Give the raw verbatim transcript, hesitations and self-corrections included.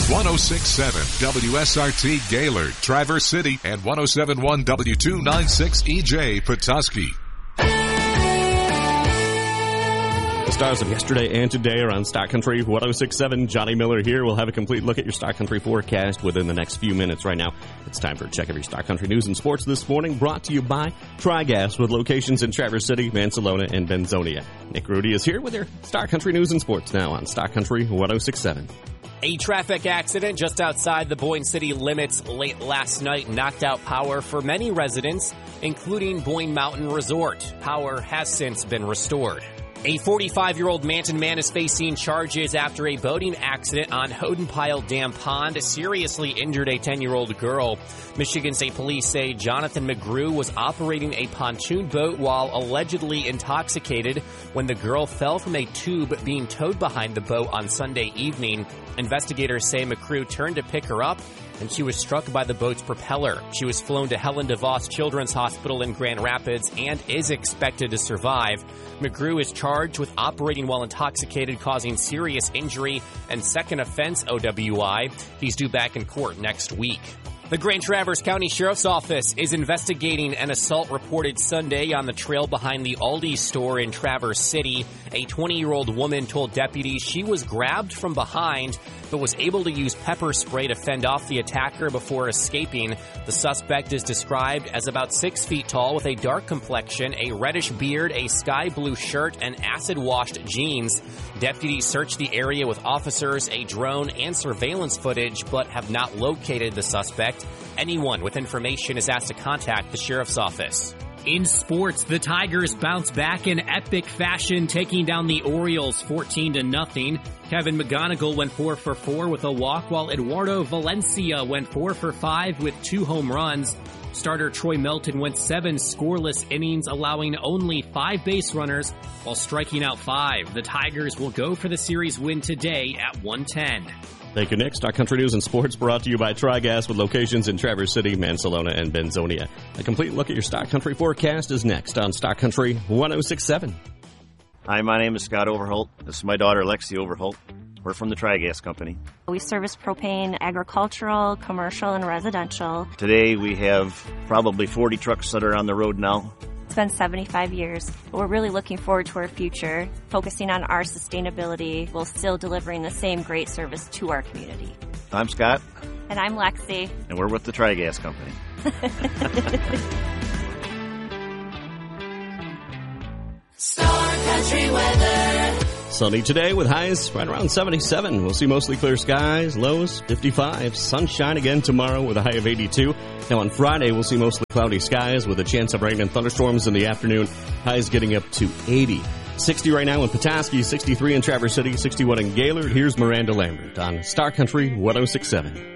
one oh six point seven W S R T Gaylord, Traverse City, and one oh seven point one W two ninety-six E J Petoskey. The stars of yesterday and today are on Stock Country one oh six point seven. Johnny Miller here. We'll have a complete look at your Stock Country forecast within the next few minutes. Right now, it's time for a check of your Stock Country news and sports this morning, brought to you by TriGas, with locations in Traverse City, Mansalona, and Benzonia. Nick Rudy is here with your Stock Country news and sports now on Stock Country one oh six point seven. A traffic accident just outside the Boyne City limits late last night knocked out power for many residents, including Boyne Mountain Resort. Power has since been restored. A forty-five-year-old Manton man is facing charges after a boating accident on Hodenpile Dam Pond seriously injured a ten-year-old girl. Michigan State Police say Jonathan McGrew was operating a pontoon boat while allegedly intoxicated when the girl fell from a tube being towed behind the boat on Sunday evening. Investigators say McGrew turned to pick her up, and she was struck by the boat's propeller. She was flown to Helen DeVos Children's Hospital in Grand Rapids and is expected to survive. McGrew is charged with operating while intoxicated, causing serious injury, and second offense O W I. He's due back in court next week. The Grand Traverse County Sheriff's Office is investigating an assault reported Sunday on the trail behind the Aldi store in Traverse City. A twenty-year-old woman told deputies she was grabbed from behind, but was able to use pepper spray to fend off the attacker before escaping. The suspect is described as about six feet tall with a dark complexion, a reddish beard, a sky blue shirt, and acid-washed jeans. Deputies searched the area with officers, a drone, and surveillance footage, but have not located the suspect. Anyone with information is asked to contact the sheriff's office. In sports, the Tigers bounce back in epic fashion, taking down the Orioles fourteen to nothing. Kevin McGonigal went four for four with a walk, while Eduardo Valencia went four for five with two home runs. Starter Troy Melton went seven scoreless innings, allowing only five base runners while striking out five. The Tigers will go for the series win today at one ten. Thank you, Nick. Stock Country News and Sports brought to you by TriGas, with locations in Traverse City, Mansalona, and Benzonia. A complete look at your Stock Country forecast is next on Stock Country one oh six point seven. Hi, my name is Scott Overholt. This is my daughter, Lexi Overholt. We're from the TriGas Company. We service propane, agricultural, commercial, and residential. Today we have probably forty trucks that are on the road now. It's been seventy-five years. We're really looking forward to our future, focusing on our sustainability while still delivering the same great service to our community. I'm Scott. And I'm Lexi. And we're with the TriGas Company. Star Country weather. Sunny today with highs right around seventy-seven. We'll see mostly clear skies, lows fifty-five. Sunshine again tomorrow with a high of eighty-two. Now on Friday, we'll see mostly cloudy skies with a chance of rain and thunderstorms in the afternoon. Highs getting up to eighty. sixty right now in Petoskey, sixty-three in Traverse City, sixty-one in Gaylord. Here's Miranda Lambert on Star Country one oh six point seven.